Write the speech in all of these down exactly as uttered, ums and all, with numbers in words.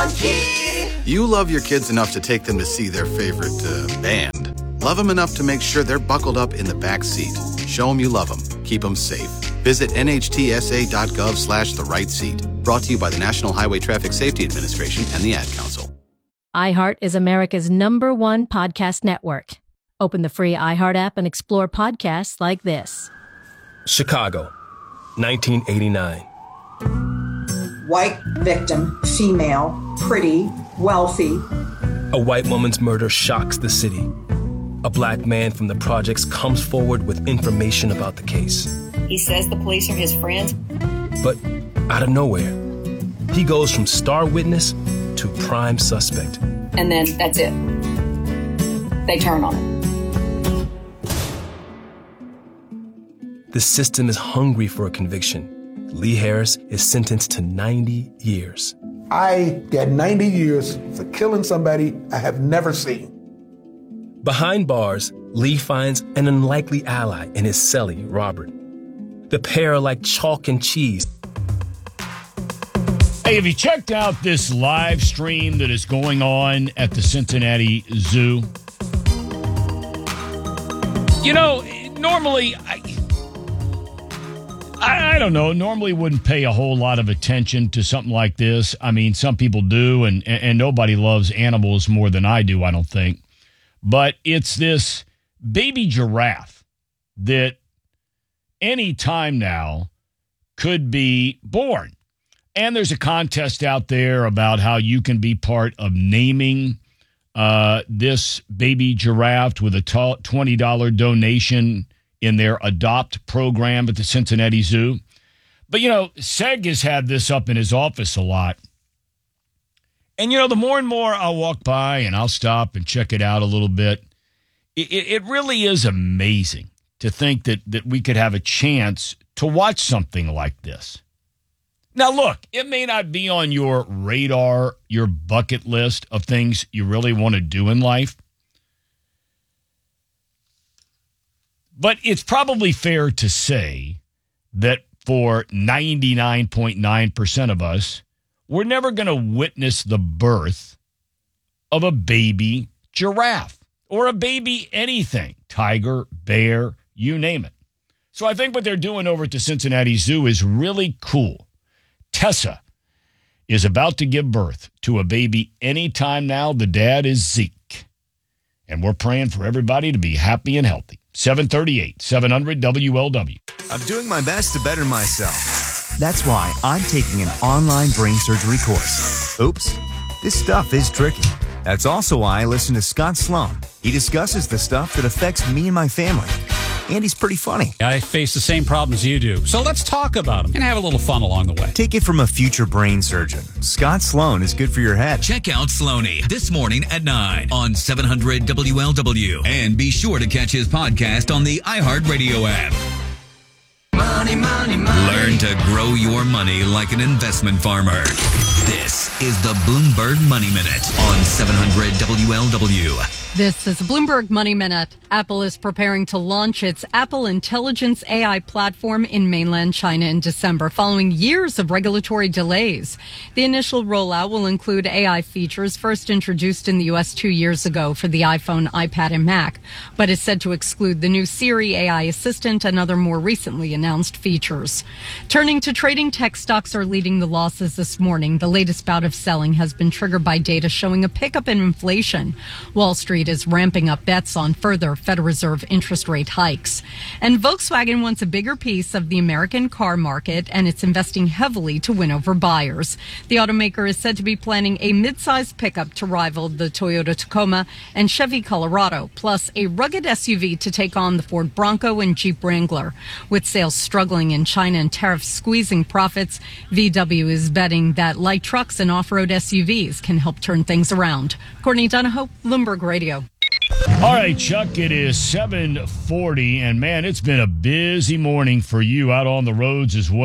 monkey. You love your kids enough to take them to see their favorite uh, band. Love them enough to make sure they're buckled up in the back seat. Show them you love them. Keep them safe. Visit nhtsa.gov slash the right seat. Brought to you by the National Highway Traffic Safety Administration and the Ad Council. iHeart is America's number one podcast network. Open the free iHeart app and explore podcasts like this. Chicago, nineteen eighty-nine. White victim, female, pretty, wealthy. A white woman's murder shocks the city. A black man from the projects comes forward with information about the case. He says the police are his friends. But out of nowhere, he goes from star witness to prime suspect. And then that's it. They turn on him. The system is hungry for a conviction. Lee Harris is sentenced to ninety years. I got ninety years for killing somebody I have never seen. Behind bars, Lee finds an unlikely ally in his cellie, Robert. The pair are like chalk and cheese. Hey, have you checked out this live stream that is going on at the Cincinnati Zoo? You know, normally, I, I, I don't know, normally wouldn't pay a whole lot of attention to something like this. I mean, some people do, and, and nobody loves animals more than I do, I don't think. But it's this baby giraffe that any time now could be born. And there's a contest out there about how you can be part of naming uh, this baby giraffe with a twenty dollars donation in their Adopt program at the Cincinnati Zoo. But, you know, Seg has had this up in his office a lot. And, you know, the more and more I'll walk by and I'll stop and check it out a little bit, it, it really is amazing to think that, that we could have a chance to watch something like this. Now, look, it may not be on your radar, your bucket list of things you really want to do in life, but it's probably fair to say that for ninety-nine point nine percent of us, we're never going to witness the birth of a baby giraffe or a baby anything, tiger, bear, you name it. So I think what they're doing over at the Cincinnati Zoo is really cool. Tessa is about to give birth to a baby anytime now. The dad is Zeke. And we're praying for everybody to be happy and healthy. seven thirty-eight, seven hundred W L W. I'm doing my best to better myself. That's why I'm taking an online brain surgery course. Oops, this stuff is tricky. That's also why I listen to Scott Sloan. He discusses the stuff that affects me and my family. And he's pretty funny. I face the same problems you do. So let's talk about them and have a little fun along the way. Take it from a future brain surgeon. Scott Sloan is good for your head. Check out Sloaney this morning at nine on seven hundred W L W. And be sure to catch his podcast on the iHeartRadio app. Money, money, money. Learn to grow your money like an investment farmer. This is the Bloomberg Money Minute on seven hundred W L W. This is Bloomberg Money Minute. Apple is preparing to launch its Apple Intelligence A I platform in mainland China in December, following years of regulatory delays. The initial rollout will include A I features first introduced in the U S two years ago for the iPhone, iPad, and Mac, but is said to exclude the new Siri A I assistant and other more recently announced features. Turning to trading, tech stocks are leading the losses this morning. The latest bout of selling has been triggered by data showing a pickup in inflation. Wall Street is ramping up bets on further Federal Reserve interest rate hikes. And Volkswagen wants a bigger piece of the American car market, and it's investing heavily to win over buyers. The automaker is said to be planning a mid-sized pickup to rival the Toyota Tacoma and Chevy Colorado, plus a rugged S U V to take on the Ford Bronco and Jeep Wrangler. With sales struggling in China and tariffs squeezing profits, V W is betting that light trucks and off-road S U Vs can help turn things around. Courtney Donahoe, Bloomberg Radio. All right, Chuck, it is seven forty, and man, it's been a busy morning for you out on the roads as well.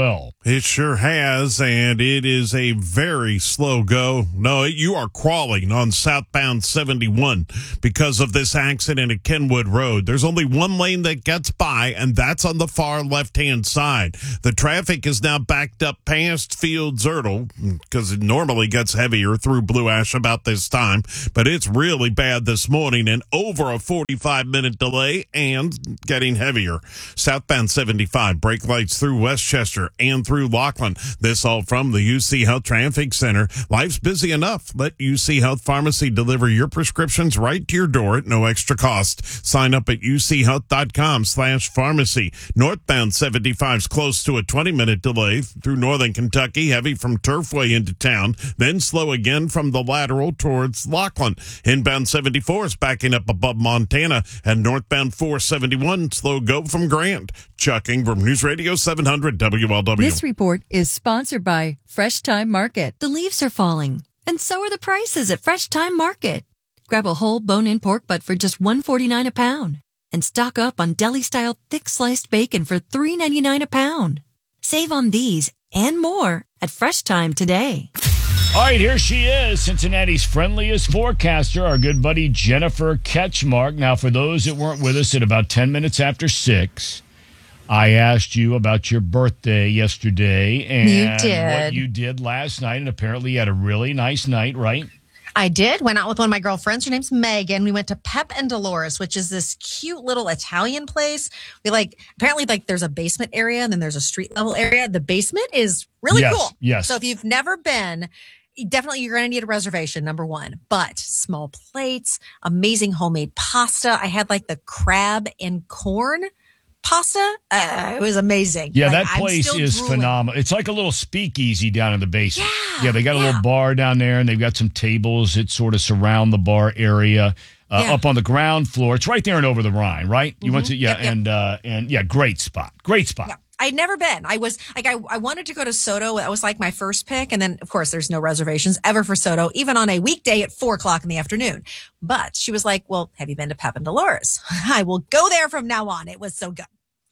It sure has, and it is a very slow go. No, you are crawling on southbound seventy-one because of this accident at Kenwood Road. There's only one lane that gets by, and that's on the far left-hand side. The traffic is now backed up past Fields Erdel because it normally gets heavier through Blue Ash about this time, but it's really bad this morning and over a forty-five minute delay and getting heavier. Southbound seventy-five, brake lights through Westchester and through Laughlin. This all from the U C Health Traffic Center. Life's busy enough. Let U C Health Pharmacy deliver your prescriptions right to your door at no extra cost. Sign up at uchealth.com slash pharmacy. Northbound seventy-five's close to a twenty minute delay through northern Kentucky, heavy from Turfway into town, then slow again from the lateral towards Laughlin. Inbound seventy-four is backing up above Montana, and northbound four seventy-one slow go from Grant. Chuck Ingram, News Radio seven hundred W L W. This report is sponsored by Fresh Time Market. The leaves are falling, and so are the prices at Fresh Time Market. Grab a whole bone-in pork butt for just one forty-nine a pound, and stock up on deli-style thick-sliced bacon for three ninety-nine a pound. Save on these and more at Fresh Time today. All right, here she is, Cincinnati's friendliest forecaster, our good buddy Jennifer Ketchmark. Now, for those that weren't with us at about ten minutes after six, I asked you about your birthday yesterday and you did. what you did last night, and apparently you had a really nice night, right? I did. Went out with one of my girlfriends. Her name's Megan. We went to Pep and Dolores, which is this cute little Italian place. We like, apparently like there's a basement area and then there's a street level area. The basement is really yes, cool. Yes. So if you've never been, definitely you're going to need a reservation, number one. But small plates, amazing homemade pasta. I had like the crab and corn pasta. Uh, it was amazing. Yeah, like, that place is drooling. phenomenal. It's like a little speakeasy down in the basement. Yeah, yeah they got a yeah. little bar down there, and they've got some tables that sort of surround the bar area. Uh, Yeah. Up on the ground floor. It's right there and over the Rhine, right? You Mhm. went to, yeah, Yep, yep. and, uh, and yeah, great spot. Great spot. Yeah. I'd never been. I was like, I, I wanted to go to Soto. That was like my first pick. And then, of course, there's no reservations ever for Soto, even on a weekday at four o'clock in the afternoon. But she was like, well, have you been to Pep and Dolores? I will go there from now on. It was so good.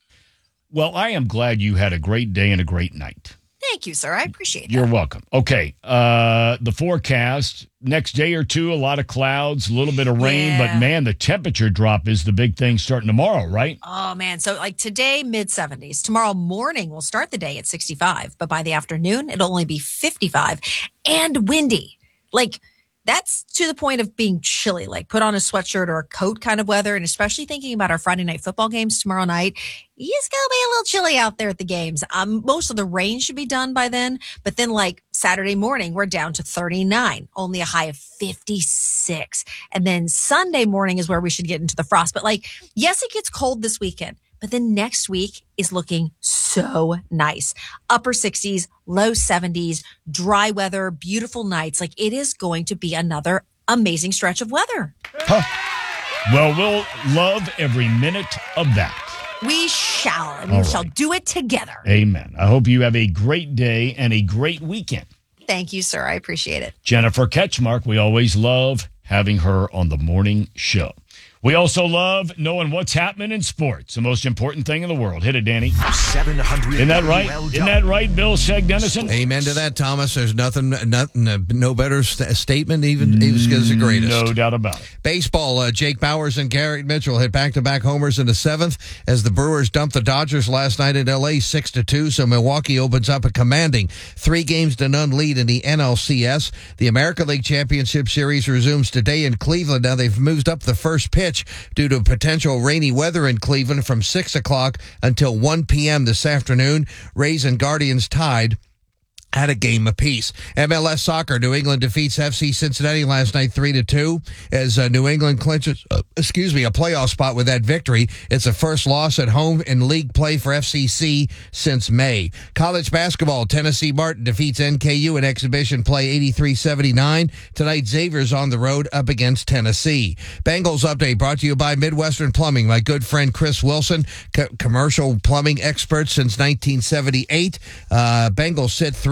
Well, I am glad you had a great day and a great night. Thank you, sir. I appreciate it. You're welcome. Okay. Uh, the forecast, next day or two, a lot of clouds, a little bit of rain, Yeah. but man, the temperature drop is the big thing starting tomorrow, right? Oh, man. So like today, mid seventies. Tomorrow morning, we'll start the day at sixty-five. But by the afternoon, it'll only be fifty-five and windy. Like that's to the point of being chilly, like put on a sweatshirt or a coat kind of weather. And especially thinking about our Friday night football games tomorrow night, it's going to be a little chilly out there at the games. Um, most of the rain should be done by then. But then like Saturday morning, we're down to thirty-nine, only a high of fifty-six. And then Sunday morning is where we should get into the frost. But like, yes, it gets cold this weekend. But then next week is looking so nice. Upper sixties, low seventies, dry weather, beautiful nights. Like it is going to be another amazing stretch of weather. Huh. Well, we'll love every minute of that. We shall, and we All shall right. do it together. Amen. I hope you have a great day and a great weekend. Thank you, sir. I appreciate it. Jennifer Ketchmark, we always love having her on the morning show. We also love knowing what's happening in sports, the most important thing in the world. Hit it, Danny. seven hundred Isn't that right? Isn't that right, Bill Sheg Dennison? Amen to that, Thomas. There's nothing, nothing, uh, no better st- statement, even even as the greatest. No doubt about it. Baseball, uh, Jake Bowers and Garrett Mitchell hit back-to-back homers in the seventh as the Brewers dumped the Dodgers last night in L A six to two. So Milwaukee opens up a commanding three games to none lead in the N L C S. The American League Championship Series resumes today in Cleveland. Now they've moved up the first pitch due to potential rainy weather in Cleveland from six o'clock until one p.m. this afternoon. Rays and Guardians tied at a game apiece. M L S Soccer, New England defeats F C Cincinnati last night three to two as uh, New England clinches, uh, excuse me, a playoff spot with that victory. It's the first loss at home in league play for F C C since May. College basketball, Tennessee Martin defeats N K U in exhibition play eighty-three seventy-nine. Tonight, Xavier's on the road up against Tennessee. Bengals update brought to you by Midwestern Plumbing. My good friend Chris Wilson, co- commercial plumbing expert since nineteen seventy-eight. Uh, Bengals sit three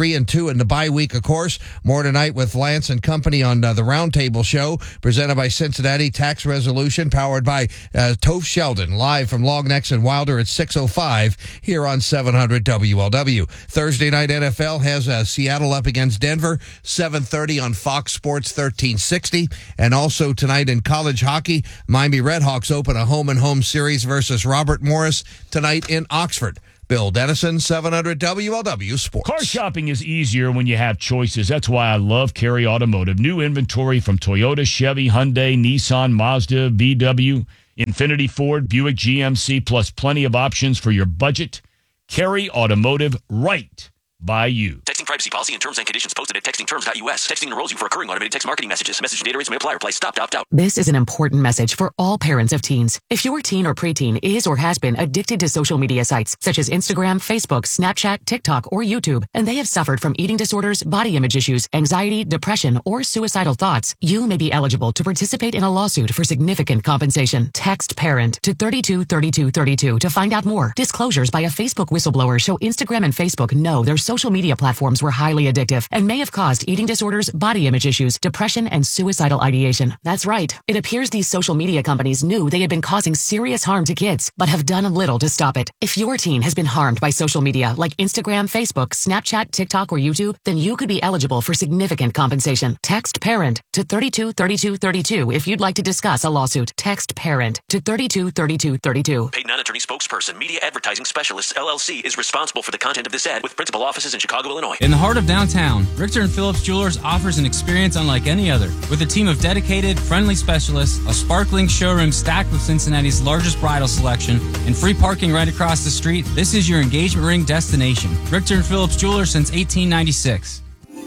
three and two in the bye week, of course. More tonight with Lance and company on uh, the Roundtable Show, presented by Cincinnati Tax Resolution, powered by uh, Toph Sheldon, live from Long Necks and Wilder at six oh five here on seven hundred W L W. Thursday night N F L has uh, Seattle up against Denver, seven thirty on Fox Sports thirteen sixty. And also tonight in college hockey, Miami Redhawks open a home-and-home series versus Robert Morris tonight in Oxford. Bill Dennison, seven hundred W L W Sports. Car shopping is easier when you have choices. That's why I love Carey Automotive. New inventory from Toyota, Chevy, Hyundai, Nissan, Mazda, V W, Infiniti, Ford, Buick, G M C, plus plenty of options for your budget. Carey Automotive, right by you. Texting privacy policy and terms and conditions posted at texting terms dot U S. Texting enrolls you for recurring automated text marketing messages. Message and data rates may apply. Reply stop to opt out. This is an important message for all parents of teens. If your teen or preteen is or has been addicted to social media sites such as Instagram, Facebook, Snapchat, TikTok, or YouTube, and they have suffered from eating disorders, body image issues, anxiety, depression, or suicidal thoughts, you may be eligible to participate in a lawsuit for significant compensation. Text PARENT to thirty-two thirty-two thirty-two to find out more. Disclosures by a Facebook whistleblower show Instagram and Facebook know their social media platforms were highly addictive and may have caused eating disorders, body image issues, depression, and suicidal ideation. That's right. It appears these social media companies knew they had been causing serious harm to kids, but have done little to stop it. If your teen has been harmed by social media like Instagram, Facebook, Snapchat, TikTok, or YouTube, then you could be eligible for significant compensation. Text PARENT to thirty-two thirty-two thirty-two if you'd like to discuss a lawsuit. Text PARENT to thirty-two thirty-two thirty-two. Paid non-attorney spokesperson, Media Advertising Specialists, L L C, is responsible for the content of this ad with principal offices in Chicago, Illinois. In the heart of downtown, Richter and Phillips Jewelers offers an experience unlike any other. With a team of dedicated, friendly specialists, a sparkling showroom stacked with Cincinnati's largest bridal selection, and free parking right across the street, this is your engagement ring destination. Richter and Phillips Jewelers since eighteen ninety-six.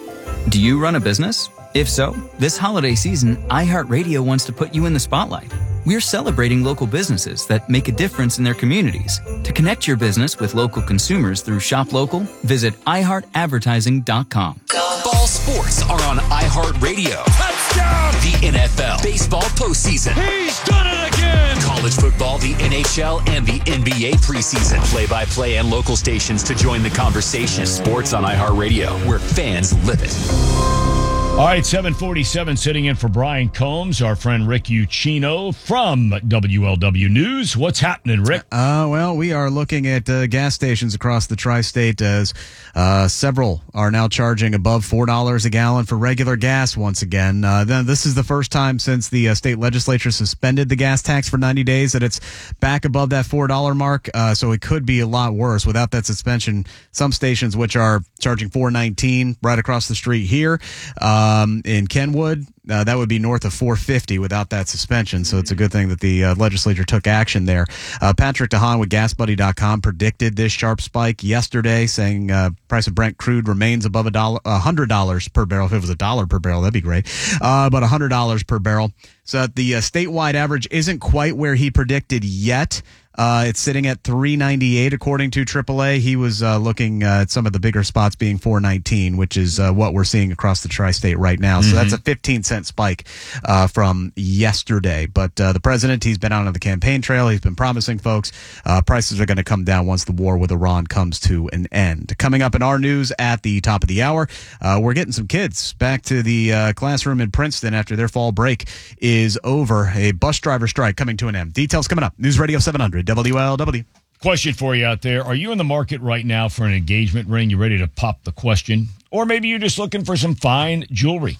Do you run a business? If so, this holiday season, iHeartRadio wants to put you in the spotlight. We're celebrating local businesses that make a difference in their communities. To connect your business with local consumers through Shop Local, visit i heart advertising dot com. Fall sports are on iHeartRadio. Touchdown! The N F L, baseball postseason. He's done it again! College football, the N H L, and the N B A preseason. Play-by-play and local stations to join the conversation. Sports on iHeartRadio, where fans live it. All right, seven forty-seven, sitting in for Brian Combs, our friend Rick Uccino from W L W News. What's happening, Rick? Uh, well, we are looking at uh, gas stations across the tri-state as uh, several are now charging above four dollars a gallon for regular gas once again. Uh, then this is the first time since the uh, state legislature suspended the gas tax for ninety days that it's back above that four dollar mark, uh, so it could be a lot worse without that suspension. Some stations which are charging four nineteen right across the street here, uh, Um, in Kenwood, uh, that would be north of four fifty without that suspension. So it's a good thing that the uh, legislature took action there. Uh, Patrick DeHaan with gas buddy dot com predicted this sharp spike yesterday, saying uh, price of Brent crude remains above a dollar, a hundred dollars per barrel. If it was a dollar per barrel, that'd be great. Uh, but a hundred dollars per barrel. So the uh, statewide average isn't quite where he predicted yet. Uh, it's sitting at three ninety-eight according to triple A. He was uh, looking uh, at some of the bigger spots being four nineteen, which is uh, what we're seeing across the tri-state right now. So mm-hmm. that's a fifteen cent spike uh, from yesterday. But uh, the president, he's been out on the campaign trail. He's been promising folks uh, prices are going to come down once the war with Iran comes to an end. Coming up in our news at the top of the hour, uh, we're getting some kids back to the uh, classroom in Princeton after their fall break is over. A bus driver strike coming to an end. Details coming up. News Radio seven hundred. W L W. Question for you out there. Are you in the market right now for an engagement ring? You ready to pop the question? Or maybe you're just looking for some fine jewelry.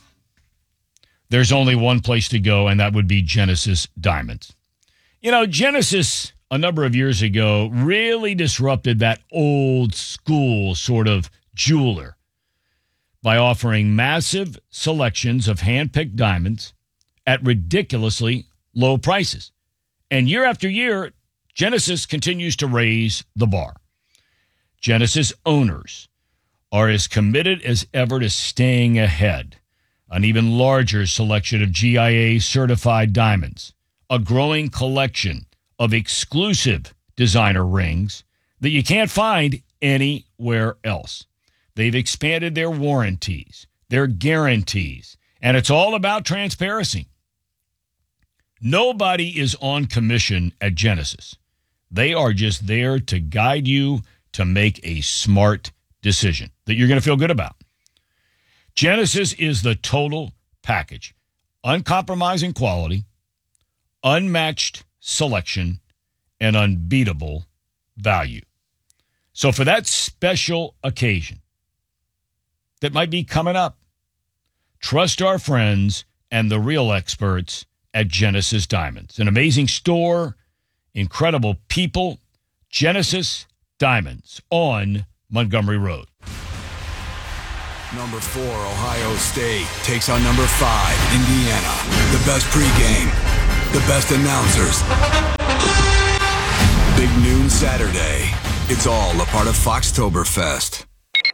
There's only one place to go, and that would be Genesis Diamonds. You know, Genesis, a number of years ago, really disrupted that old school sort of jeweler by offering massive selections of hand-picked diamonds at ridiculously low prices. And year after year, Genesis continues to raise the bar. Genesis owners are as committed as ever to staying ahead. An even larger selection of G I A-certified diamonds, a growing collection of exclusive designer rings that you can't find anywhere else. They've expanded their warranties, their guarantees, and it's all about transparency. Nobody is on commission at Genesis. They are just there to guide you to make a smart decision that you're going to feel good about. Genesis is the total package. Uncompromising quality, unmatched selection, and unbeatable value. So for that special occasion that might be coming up, trust our friends and the real experts at Genesis Diamonds. An amazing store, incredible people. Genesis Diamonds on Montgomery Road. Number four, Ohio State takes on number five, Indiana. The best pregame, the best announcers. Big noon Saturday. It's all a part of Foxtoberfest.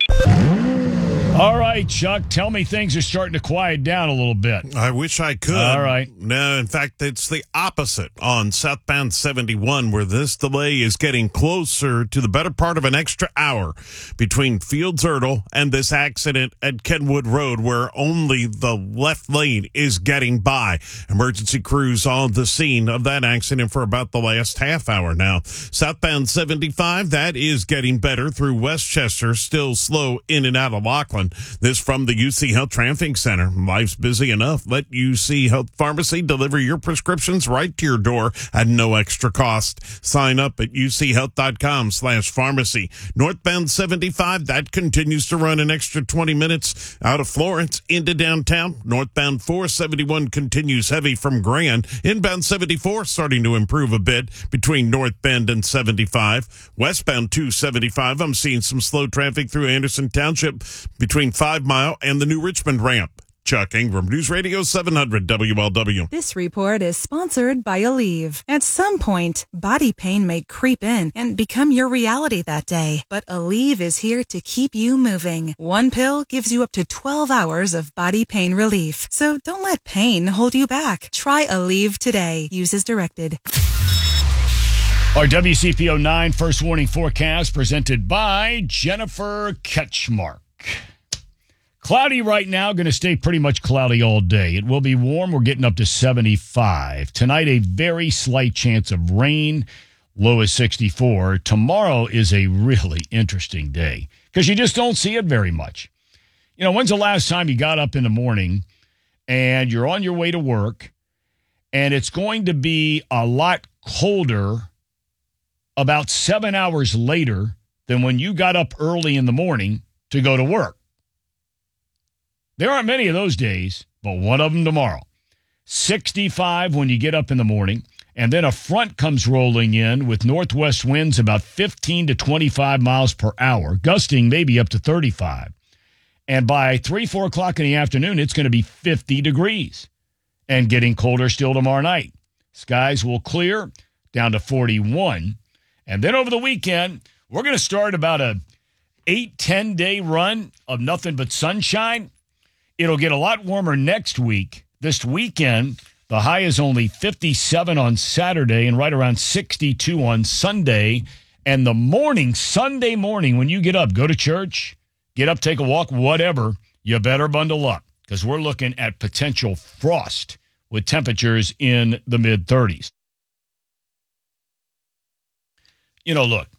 All right, Chuck, tell me things are starting to quiet down a little bit. I wish I could. All right. No, in fact, it's the opposite on southbound seventy-one, where this delay is getting closer to the better part of an extra hour between Fields Erdel and this accident at Kenwood Road, where only the left lane is getting by. Emergency crews on the scene of that accident for about the last half hour now. Southbound seventy-five, that is getting better through Westchester, still slow in and out of Lockland. This from the U C Health Traffic Center. Life's busy enough. Let U C Health Pharmacy deliver your prescriptions right to your door at no extra cost. Sign up at uchealth.com slash pharmacy. Northbound seventy-five, that continues to run an extra twenty minutes out of Florence into downtown. Northbound four seventy-one continues heavy from Grand. Inbound seventy-four starting to improve a bit between North Bend and seventy-five. Westbound two seventy-five, I'm seeing some slow traffic through Anderson Township between Five Mile and the New Richmond ramp. Chuck Ingram, News Radio seven hundred W L W. This report is sponsored by Aleve. At some point, body pain may creep in and become your reality that day. But Aleve is here to keep you moving. One pill gives you up to twelve hours of body pain relief. So don't let pain hold you back. Try Aleve today. Use as directed. Our W C P O nine First Warning Forecast presented by Jennifer Ketchmark. Cloudy right now, going to stay pretty much cloudy all day. It will be warm. We're getting up to seventy-five. Tonight, a very slight chance of rain. Low is sixty-four. Tomorrow is a really interesting day because you just don't see it very much. You know, when's the last time you got up in the morning and you're on your way to work and it's going to be a lot colder about seven hours later than when you got up early in the morning to go to work? There aren't many of those days, but one of them tomorrow. sixty-five when you get up in the morning, and then a front comes rolling in with northwest winds about fifteen to twenty-five miles per hour, gusting maybe up to thirty-five. And by three, four o'clock in the afternoon, it's going to be fifty degrees and getting colder still tomorrow night. Skies will clear down to forty-one. And then over the weekend, we're going to start about a eight, ten-day run of nothing but sunshine. It'll get a lot warmer next week. This weekend, the high is only fifty-seven on Saturday and right around sixty-two on Sunday. And the morning, Sunday morning, when you get up, go to church, get up, take a walk, whatever, you better bundle up because we're looking at potential frost with temperatures in the mid-thirties. You know, look,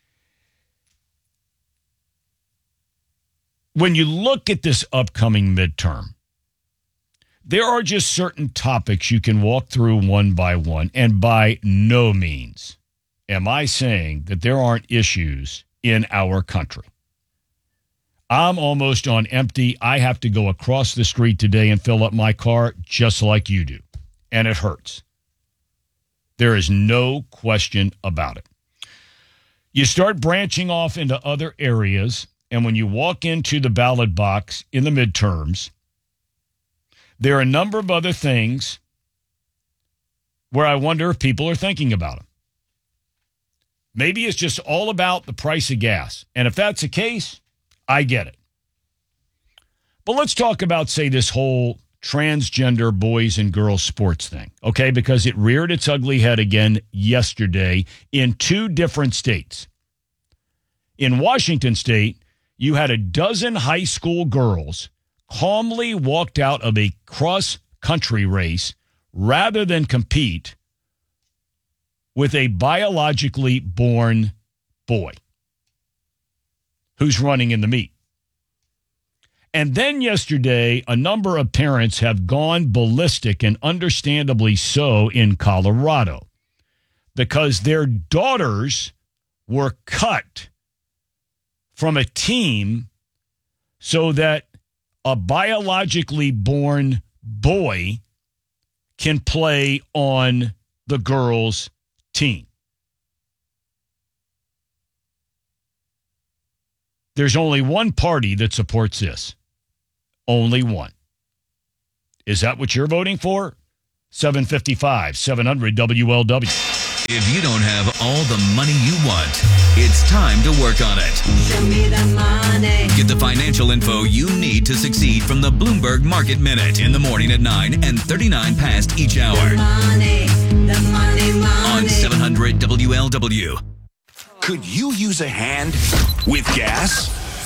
when you look at this upcoming midterm, there are just certain topics you can walk through one by one, and by no means am I saying that there aren't issues in our country. I'm almost on empty. I have to go across the street today and fill up my car just like you do, and it hurts. There is no question about it. You start branching off into other areas, and when you walk into the ballot box in the midterms, there are a number of other things where I wonder if people are thinking about them. Maybe it's just all about the price of gas. And if that's the case, I get it. But let's talk about, say, this whole transgender boys and girls sports thing, okay? Because it reared its ugly head again yesterday in two different states. In Washington State, you had a dozen high school girls calmly walked out of a cross-country race rather than compete with a biologically born boy who's running in the meet. And then yesterday, a number of parents have gone ballistic, and understandably so, in Colorado, because their daughters were cut from a team so that a biologically born boy can play on the girls' team. There's only one party that supports this. Only one. Is that what you're voting for? seven fifty-five, seven hundred W L W. If you don't have all the money you want, it's time to work on it. Show me the money. Get the financial info you need to succeed from the Bloomberg Market Minute in the morning at nine and thirty-nine past each hour. The money, the money, money. On seven hundred W L W. Could you use a hand with gas,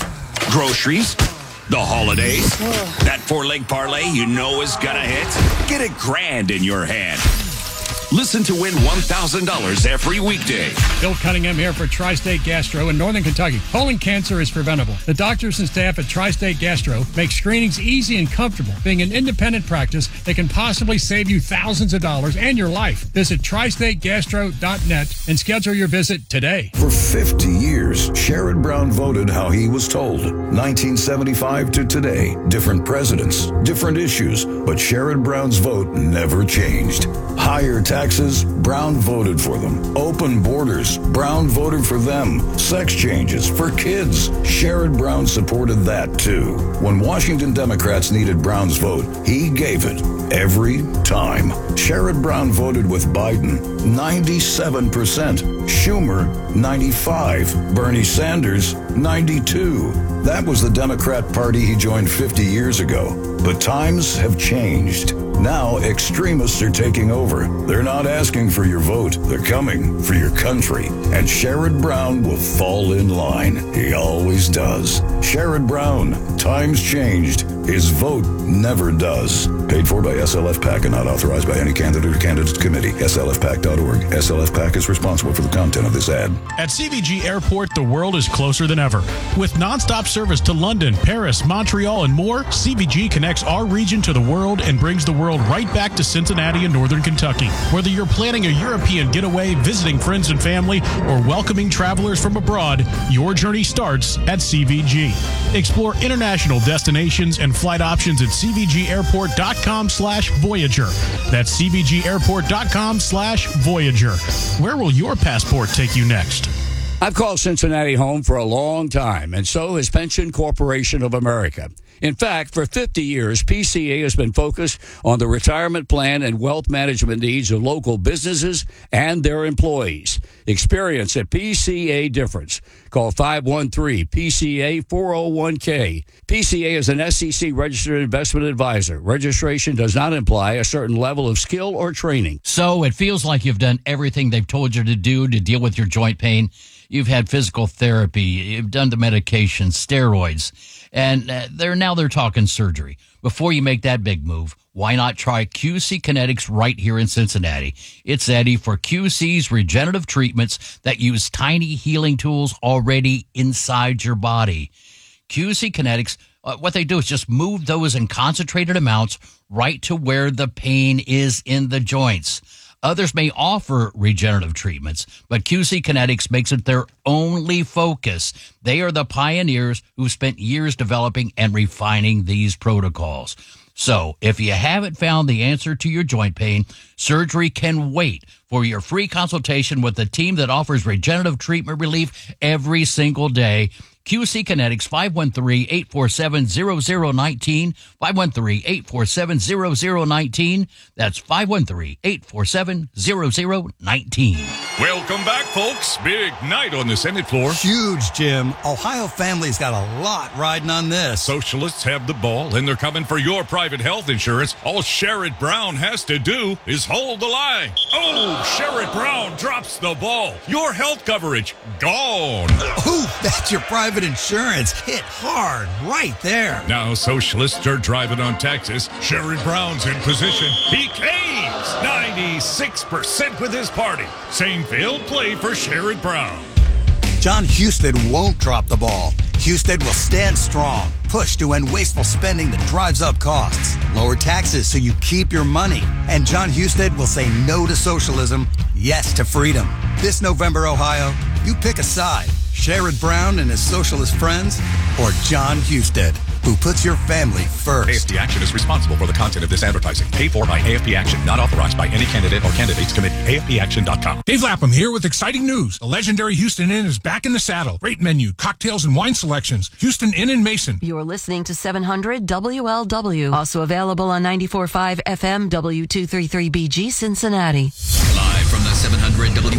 groceries, the holidays? That four-leg parlay you know is gonna hit? Get a grand in your hand. Listen to win one thousand dollars every weekday. Bill Cunningham here for Tri-State Gastro in Northern Kentucky. Colon cancer is preventable. The doctors and staff at Tri-State Gastro make screenings easy and comfortable. Being an independent practice, they can possibly save you thousands of dollars and your life. Visit tri state gastro dot net and schedule your visit today. For fifty years, Sherrod Brown voted how he was told. nineteen seventy-five to today, different presidents, different issues, but Sherrod Brown's vote never changed. Higher taxes, Brown voted for them. Open borders, Brown voted for them. Sex changes for kids, Sherrod Brown supported that too. When Washington Democrats needed Brown's vote, he gave it every time. Sherrod Brown voted with Biden, ninety-seven percent. Schumer, ninety-five. Bernie Sanders, ninety-two. That was the Democrat Party he joined fifty years ago. But times have changed. Now extremists are taking over. They're not asking for your vote. They're coming for your country. And Sherrod Brown will fall in line. He always does. Sherrod Brown, times changed. His vote never does. Paid for by S L F PAC and not authorized by any candidate or candidate committee. S L F PAC dot org. S L F PAC is responsible for the content of this ad. At C V G Airport, the world is closer than ever. With nonstop service to London, Paris, Montreal, and more, C V G connects our region to the world and brings the world right back to Cincinnati and Northern Kentucky. Whether you're planning a European getaway, visiting friends and family, or welcoming travelers from abroad, your journey starts at C V G. Explore international destinations and flight options at c v g airport dot com slash voyager. That's c v g airport dot com slash voyager. Where will your passport take you next? I've called Cincinnati home for a long time, and so has Pension Corporation of America. In fact, for fifty years, P C A has been focused on the retirement plan and wealth management needs of local businesses and their employees. Experience a P C A difference. Call five one three P C A four oh one K. P C A is an S E C registered investment advisor. Registration does not imply a certain level of skill or training. So it feels like you've done everything they've told you to do to deal with your joint pain. You've had physical therapy, you've done the medication, steroids, and uh, they're now they're talking surgery. Before you make that big move, why not try Q C Kinetics right here in Cincinnati? It's Eddie for Q C's regenerative treatments that use tiny healing tools already inside your body. Q C Kinetics, uh, what they do is just move those in concentrated amounts right to where the pain is in the joints. Others may offer regenerative treatments, but Q C Kinetics makes it their only focus. They are the pioneers who spent years developing and refining these protocols. So if you haven't found the answer to your joint pain, surgery can wait. For your free consultation with the team that offers regenerative treatment relief every single day, Q C Kinetics, five one three, eight four seven, zero zero one nine, five one three, eight four seven, zero zero one nine. That's five one three, eight four seven, zero zero one nine. Welcome back, folks. Big night on the Senate floor. Huge, Jim. Ohio families got a lot riding on this. Socialists have the ball, and they're coming for your private health insurance. All Sherrod Brown has to do is hold the line. Oh, Sherrod Brown drops the ball. Your health coverage, gone. Ooh, that's your private insurance. Hit hard right there. Now socialists are driving on Texas. Sherrod Brown's in position. He caves. ninety-six percent with his party. Same failed play for Sherrod Brown. John Husted won't drop the ball. Husted will stand strong, push to end wasteful spending that drives up costs, lower taxes so you keep your money, and John Husted will say no to socialism, yes to freedom. This November, Ohio, you pick a side. Sherrod Brown and his socialist friends, or John Husted, who puts your family first. A F P Action is responsible for the content of this advertising. Paid for by A F P Action, not authorized by any candidate or candidates committee. A F P action dot com. Dave Lapham here with exciting news. The legendary Houston Inn is back in the saddle. Great menu, cocktails, and wine selections. Houston Inn and Mason. You're listening to seven hundred W L W. Also available on ninety-four point five F M W two thirty-three B G Cincinnati. Live from the seven hundred W